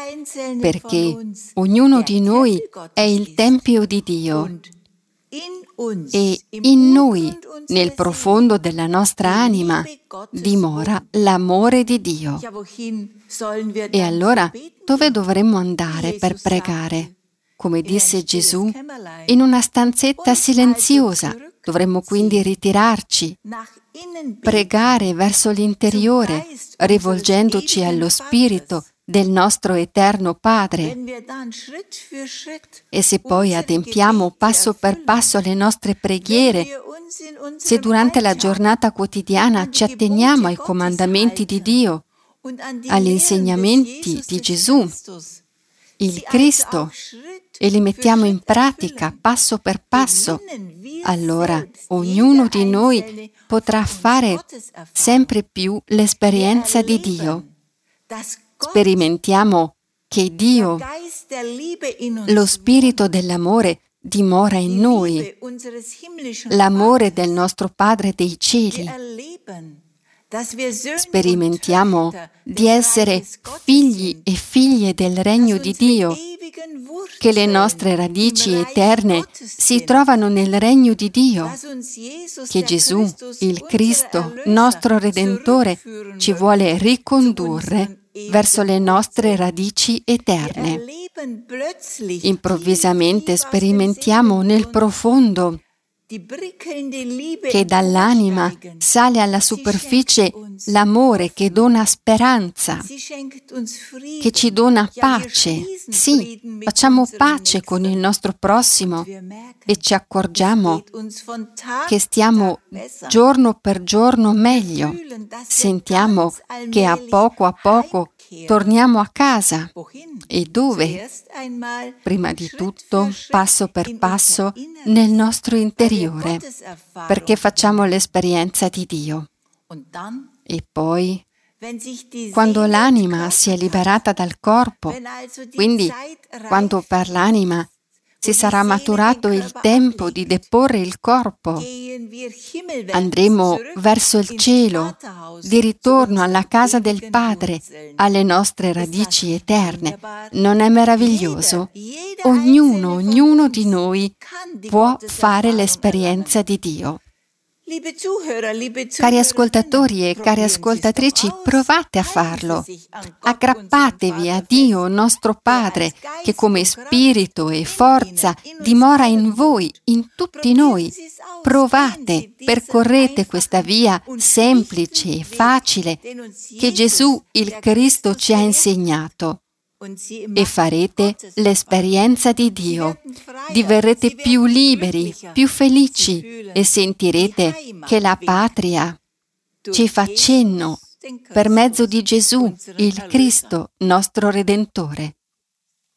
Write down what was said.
perché ognuno di noi è il Tempio di Dio e in noi, nel profondo della nostra anima, dimora l'amore di Dio. E allora, dove dovremmo andare per pregare? Come disse Gesù, in una stanzetta silenziosa. Dovremmo quindi ritirarci, pregare verso l'interiore, rivolgendoci allo Spirito del nostro eterno Padre. E se poi adempiamo passo per passo le nostre preghiere, se durante la giornata quotidiana ci atteniamo ai comandamenti di Dio, agli insegnamenti di Gesù, il Cristo, e li mettiamo in pratica passo per passo, allora ognuno di noi potrà fare sempre più l'esperienza di Dio. Sperimentiamo che Dio, lo Spirito dell'amore, dimora in noi, l'amore del nostro Padre dei cieli. Sperimentiamo di essere figli e figlie del regno di Dio, che le nostre radici eterne si trovano nel regno di Dio, che Gesù, il Cristo, nostro Redentore, ci vuole ricondurre verso le nostre radici eterne. Improvvisamente sperimentiamo nel profondo che dall'anima sale alla superficie l'amore che dona speranza, che ci dona pace. Sì, facciamo pace con il nostro prossimo e ci accorgiamo che stiamo giorno per giorno meglio. Sentiamo che a poco torniamo a casa. E dove? Prima di tutto, passo per passo, nel nostro interiore, perché facciamo l'esperienza di Dio. E poi, quando l'anima si è liberata dal corpo, quindi quando per l'anima si sarà maturato il tempo di deporre il corpo, andremo verso il cielo, di ritorno alla casa del Padre, alle nostre radici eterne. Non è meraviglioso? Ognuno di noi può fare l'esperienza di Dio. Cari ascoltatori e cari ascoltatrici, provate a farlo. Aggrappatevi a Dio, nostro Padre, che come spirito e forza dimora in voi, in tutti noi. Provate, percorrete questa via semplice e facile che Gesù, il Cristo, ci ha insegnato. E farete l'esperienza di Dio. Diverrete più liberi, più felici e sentirete che la patria ci fa cenno per mezzo di Gesù, il Cristo, nostro Redentore.